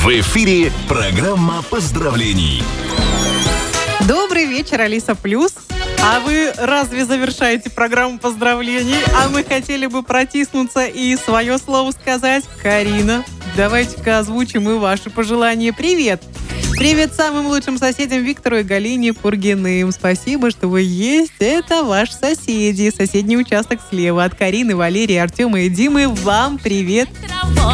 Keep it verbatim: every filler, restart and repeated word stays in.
В эфире программа поздравлений. Добрый вечер, Алиса Плюс. А вы разве завершаете программу поздравлений? А мы хотели бы протиснуться и свое слово сказать. Карина, давайте-ка озвучим и ваши пожелания. Привет! Привет самым лучшим соседям Виктору и Галине Пургиным. Спасибо, что вы есть. Это ваши соседи. Соседний участок слева. От Карины, Валерии, Артема и Димы вам привет.